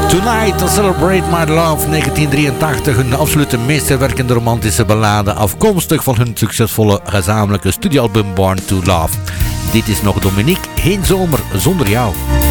Tonight to Celebrate My Love, 1983, hun absolute meesterwerkende romantische ballade, afkomstig van hun succesvolle gezamenlijke studioalbum Born to Love. Dit is nog Dominique, geen zomer zonder jou.